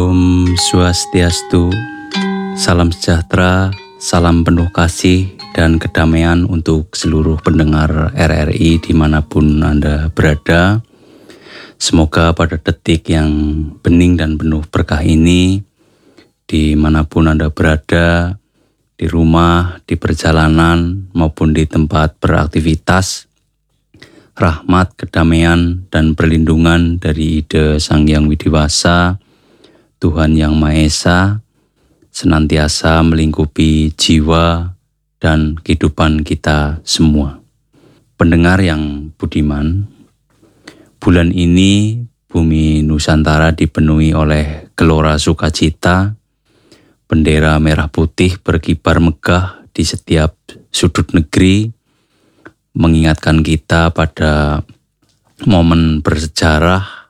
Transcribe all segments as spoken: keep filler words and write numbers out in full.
Om Swastiastu, salam sejahtera, salam penuh kasih dan kedamaian untuk seluruh pendengar R R I dimanapun Anda berada. Semoga pada detik yang bening dan penuh berkah ini, dimanapun Anda berada, di rumah, di perjalanan, maupun di tempat beraktivitas, rahmat, kedamaian, dan perlindungan dari Ide Sang Hyang Widiwasa, Tuhan Yang Maha Esa, senantiasa melingkupi jiwa dan kehidupan kita semua. Pendengar yang budiman, bulan ini bumi Nusantara dipenuhi oleh gelora sukacita, bendera merah putih berkibar megah di setiap sudut negeri, mengingatkan kita pada momen bersejarah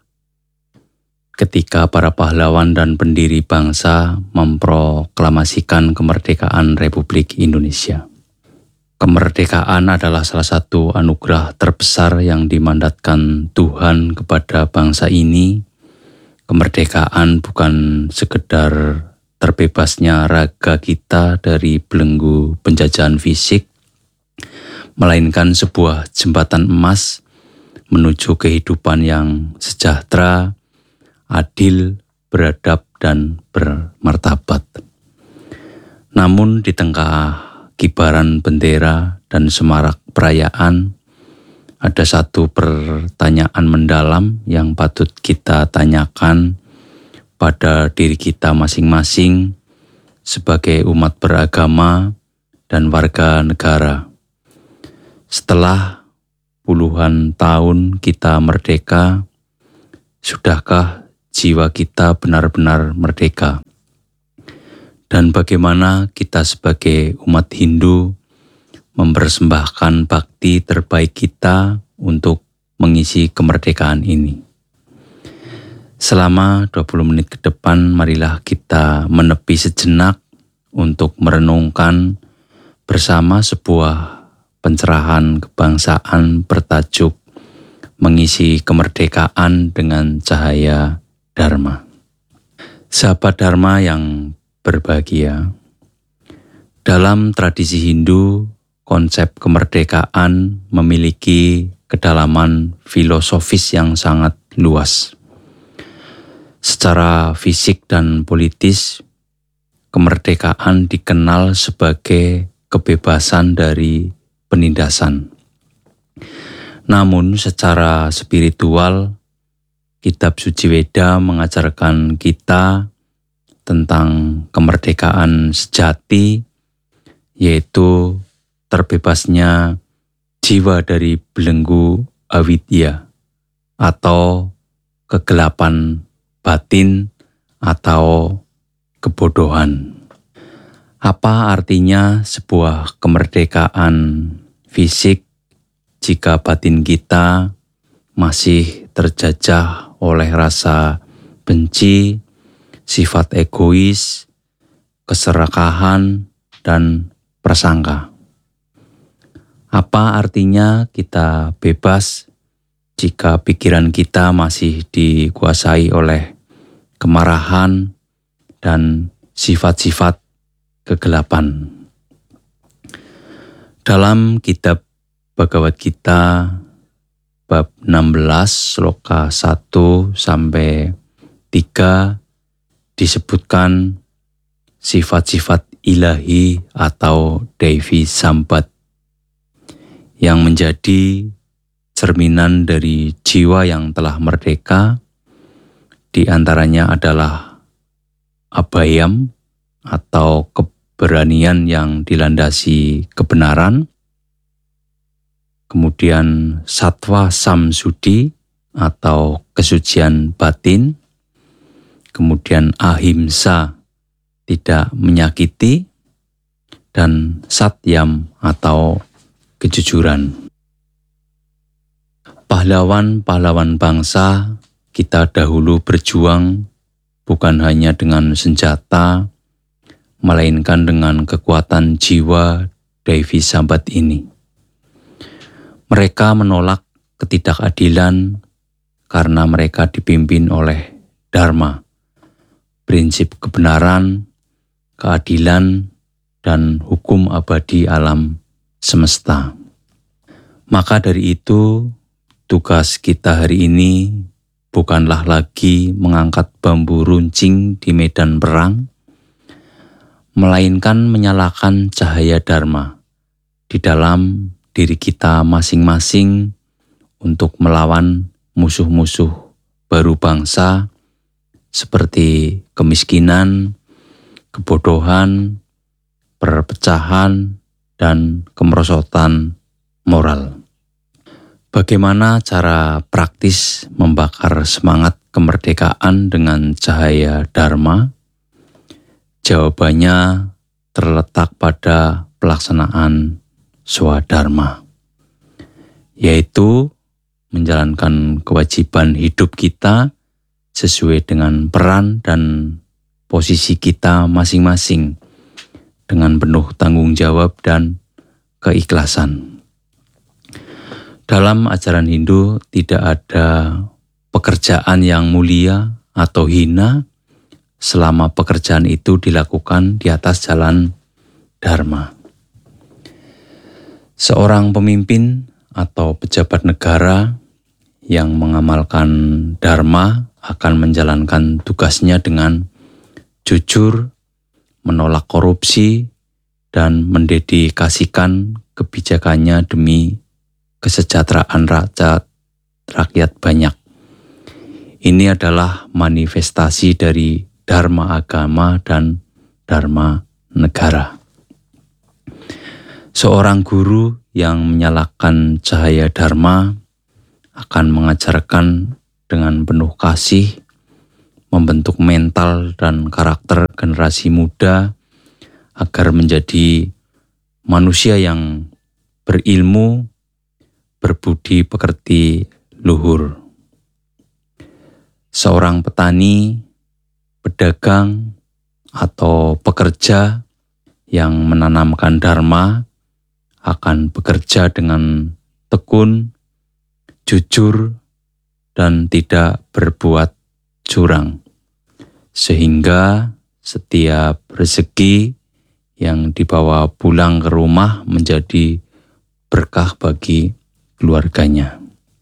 ketika para pahlawan dan pendiri bangsa memproklamasikan kemerdekaan Republik Indonesia. Kemerdekaan adalah salah satu anugerah terbesar yang dimandatkan Tuhan kepada bangsa ini. Kemerdekaan bukan sekedar terbebasnya raga kita dari belenggu penjajahan fisik, melainkan sebuah jembatan emas menuju kehidupan yang sejahtera, adil, beradab, dan bermartabat. Namun di tengah kibaran bendera dan semarak perayaan, ada satu pertanyaan mendalam yang patut kita tanyakan pada diri kita masing-masing sebagai umat beragama dan warga negara. Setelah puluhan tahun kita merdeka, sudahkah jiwa kita benar-benar merdeka? Dan bagaimana kita sebagai umat Hindu mempersembahkan bakti terbaik kita untuk mengisi kemerdekaan ini? Selama dua puluh menit ke depan, marilah kita menepi sejenak untuk merenungkan bersama sebuah pencerahan kebangsaan bertajuk Mengisi Kemerdekaan dengan Cahaya Dharma. Sahabat Dharma yang berbahagia, dalam tradisi Hindu, konsep kemerdekaan memiliki kedalaman filosofis yang sangat luas. Secara fisik dan politis, kemerdekaan dikenal sebagai kebebasan dari penindasan. Namun secara spiritual, kitab suci Weda mengajarkan kita tentang kemerdekaan sejati, yaitu terbebasnya jiwa dari belenggu avidya atau kegelapan batin atau kebodohan. Apa artinya sebuah kemerdekaan fisik jika batin kita masih terjajah oleh rasa benci, sifat egois, keserakahan, dan prasangka? Apa artinya kita bebas jika pikiran kita masih dikuasai oleh kemarahan dan sifat-sifat kegelapan? Dalam kitab Bhagavad Gita bab enam belas sloka satu sampai tiga disebutkan sifat-sifat ilahi atau Devi Sambat yang menjadi cerminan dari jiwa yang telah merdeka. Di antaranya adalah abhayam atau keberanian yang dilandasi kebenaran, kemudian sattva samsudi atau kesucian batin, kemudian ahimsa, tidak menyakiti, dan satyam atau kejujuran. Pahlawan-pahlawan bangsa kita dahulu berjuang bukan hanya dengan senjata, melainkan dengan kekuatan jiwa Devi Sambat ini. Mereka menolak ketidakadilan karena mereka dipimpin oleh Dharma, prinsip kebenaran, keadilan, dan hukum abadi alam semesta. Maka dari itu, tugas kita hari ini bukanlah lagi mengangkat bambu runcing di medan perang, melainkan menyalakan cahaya Dharma di dalam diri kita masing-masing untuk melawan musuh-musuh baru bangsa seperti kemiskinan, kebodohan, perpecahan, dan kemerosotan moral. Bagaimana cara praktis membakar semangat kemerdekaan dengan cahaya Dharma? Jawabannya terletak pada pelaksanaan swadharma, yaitu menjalankan kewajiban hidup kita sesuai dengan peran dan posisi kita masing-masing dengan penuh tanggung jawab dan keikhlasan. Dalam ajaran Hindu tidak ada pekerjaan yang mulia atau hina selama pekerjaan itu dilakukan di atas jalan Dharma. Seorang pemimpin atau pejabat negara yang mengamalkan Dharma akan menjalankan tugasnya dengan jujur, menolak korupsi, dan mendedikasikan kebijakannya demi kesejahteraan rakyat, rakyat banyak. Ini adalah manifestasi dari Dharma agama dan Dharma negara. Seorang guru yang menyalakan cahaya Dharma akan mengajarkan dengan penuh kasih, membentuk mental dan karakter generasi muda agar menjadi manusia yang berilmu, berbudi pekerti luhur. Seorang petani, pedagang, atau pekerja yang menanamkan Dharma akan bekerja dengan tekun, jujur, dan tidak berbuat curang, sehingga setiap rezeki yang dibawa pulang ke rumah menjadi berkah bagi keluarganya.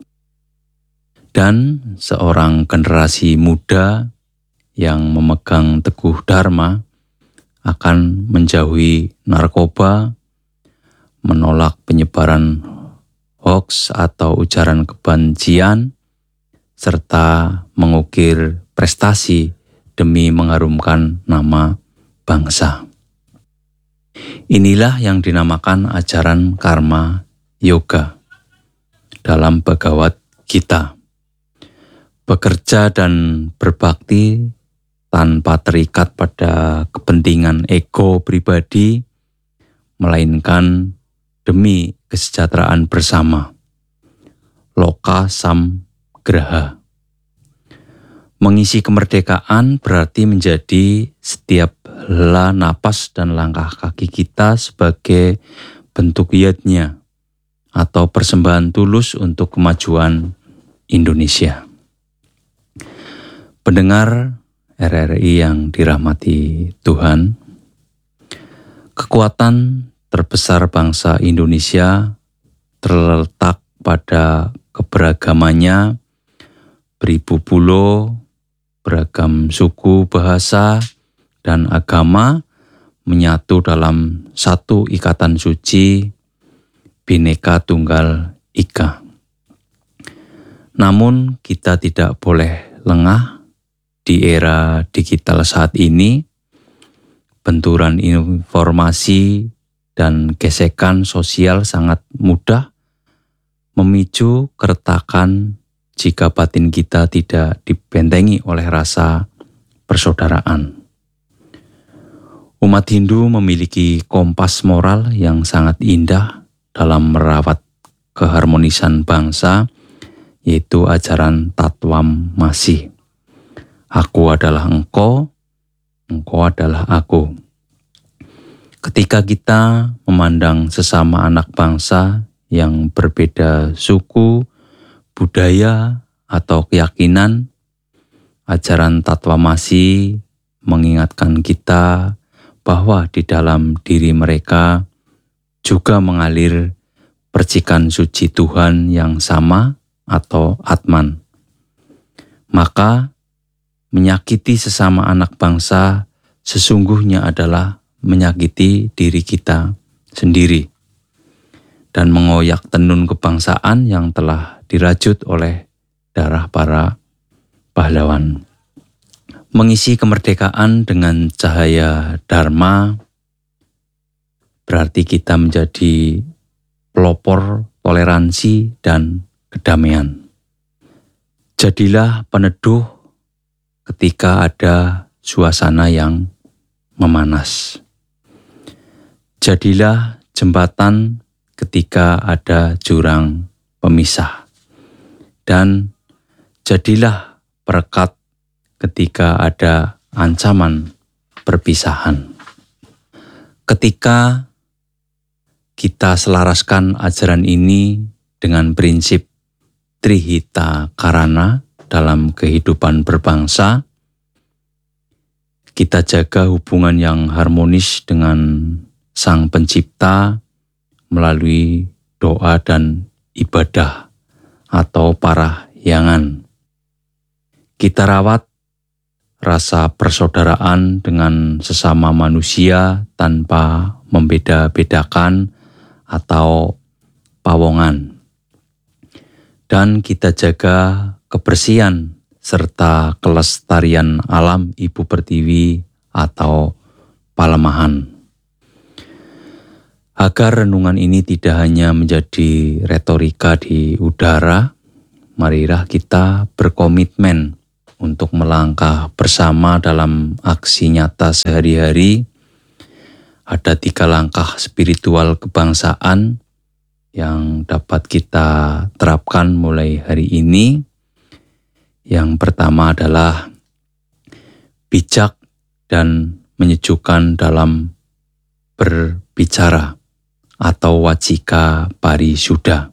Dan seorang generasi muda yang memegang teguh Dharma akan menjauhi narkoba, menolak penyebaran hoaks atau ujaran kebencian, serta mengukir prestasi demi mengharumkan nama bangsa. Inilah yang dinamakan ajaran karma yoga dalam Bhagavad Gita. Bekerja dan berbakti tanpa terikat pada kepentingan ego pribadi, melainkan demi kesejahteraan bersama. Loka samgraha. Mengisi kemerdekaan berarti menjadi setiap hela napas dan langkah kaki kita sebagai bentuk yadnya atau persembahan tulus untuk kemajuan Indonesia. Pendengar R R I yang dirahmati Tuhan, kekuatan terbesar bangsa Indonesia terletak pada keberagamannya, beribu pulau, beragam suku, bahasa, dan agama menyatu dalam satu ikatan suci, Bhinneka Tunggal Ika. Namun kita tidak boleh lengah. Di era digital saat ini, benturan informasi dan gesekan sosial sangat mudah memicu keretakan jika batin kita tidak dibentengi oleh rasa persaudaraan. Umat Hindu memiliki kompas moral yang sangat indah dalam merawat keharmonisan bangsa, yaitu ajaran Tatwam Masi. Aku adalah engkau, engkau adalah aku. Ketika kita memandang sesama anak bangsa yang berbeda suku, budaya, atau keyakinan, ajaran Tatwamasi mengingatkan kita bahwa di dalam diri mereka juga mengalir percikan suci Tuhan yang sama atau Atman. Maka menyakiti sesama anak bangsa sesungguhnya adalah menyakiti diri kita sendiri dan mengoyak tenun kebangsaan yang telah dirajut oleh darah para pahlawan. Mengisi kemerdekaan dengan cahaya Dharma berarti kita menjadi pelopor toleransi dan kedamaian. Jadilah peneduh ketika ada suasana yang memanas. Jadilah jembatan ketika ada jurang pemisah. Dan jadilah perekat ketika ada ancaman perpisahan. Ketika kita selaraskan ajaran ini dengan prinsip Trihita Karana dalam kehidupan berbangsa, kita jaga hubungan yang harmonis dengan Sang Pencipta melalui doa dan ibadah atau parahyangan. Kita rawat rasa persaudaraan dengan sesama manusia tanpa membeda-bedakan atau pawongan. Dan kita jaga kebersihan serta kelestarian alam Ibu Pertiwi atau Palemahan. Agar renungan ini tidak hanya menjadi retorika di udara, marilah kita berkomitmen untuk melangkah bersama dalam aksi nyata sehari-hari. Ada tiga langkah spiritual kebangsaan yang dapat kita terapkan mulai hari ini. Yang pertama adalah bijak dan menyejukkan dalam berbicara atau wacika parisuda.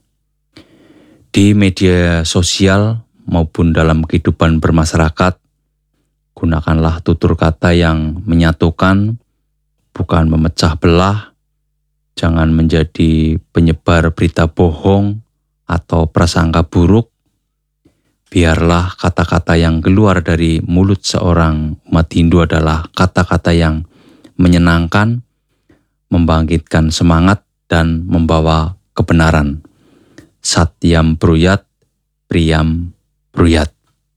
Di media sosial maupun dalam kehidupan bermasyarakat, gunakanlah tutur kata yang menyatukan, bukan memecah belah. Jangan menjadi penyebar berita bohong atau prasangka buruk. Biarlah kata-kata yang keluar dari mulut seorang umat Hindu adalah kata-kata yang menyenangkan, membangkitkan semangat, dan membawa kebenaran. Satyam bruyat, priyam bruyat.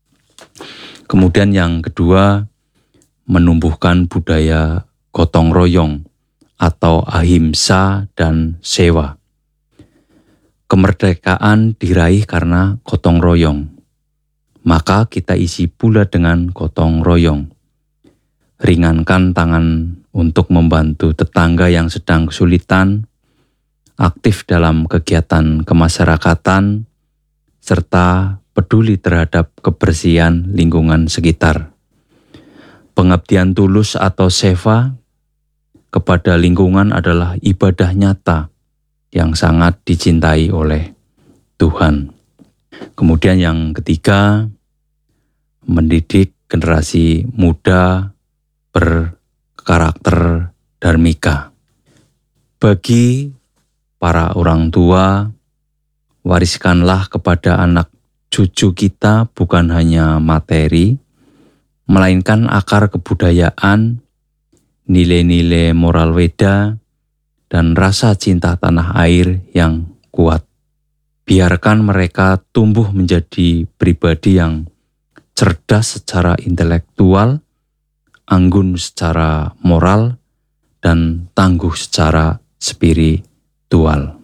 Kemudian yang kedua, menumbuhkan budaya gotong royong atau ahimsa dan sewa. Kemerdekaan diraih karena gotong royong. Maka kita isi pula dengan gotong royong. Ringankan tangan untuk membantu tetangga yang sedang kesulitan, aktif dalam kegiatan kemasyarakatan, serta peduli terhadap kebersihan lingkungan sekitar. Pengabdian tulus atau seva kepada lingkungan adalah ibadah nyata yang sangat dicintai oleh Tuhan. Kemudian yang ketiga, mendidik generasi muda berkarakter dharmika. Bagi para orang tua, wariskanlah kepada anak cucu kita bukan hanya materi, melainkan akar kebudayaan, nilai-nilai moral Weda, dan rasa cinta tanah air yang kuat. Biarkan mereka tumbuh menjadi pribadi yang cerdas secara intelektual, anggun secara moral, dan tangguh secara spiritual.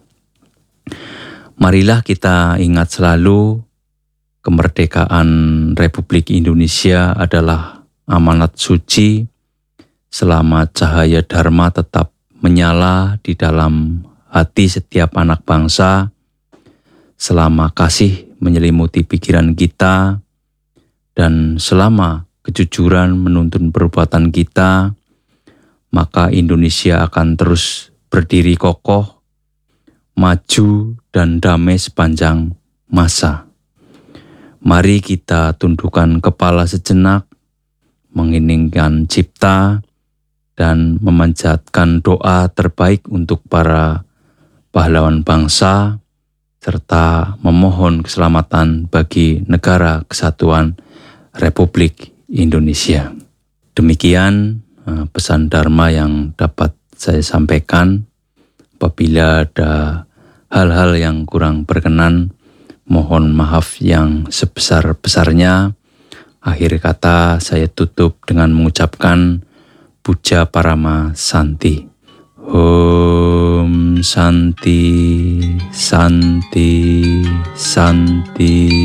Marilah kita ingat selalu kemerdekaan Republik Indonesia adalah amanat suci selama cahaya Dharma tetap menyala di dalam hati setiap anak bangsa, selama kasih menyelimuti pikiran kita, dan selama kejujuran menuntun perbuatan kita, maka Indonesia akan terus berdiri kokoh, maju dan damai sepanjang masa. Mari kita tundukkan kepala sejenak, menginginkan cipta, dan memanjatkan doa terbaik untuk para pahlawan bangsa, serta memohon keselamatan bagi negara kesatuan Republik Indonesia. Demikian pesan Dharma yang dapat saya sampaikan. Apabila ada hal-hal yang kurang berkenan, mohon maaf yang sebesar-besarnya. Akhir kata saya tutup dengan mengucapkan Puja Parama Santi. Om Santi, Santi, Santi.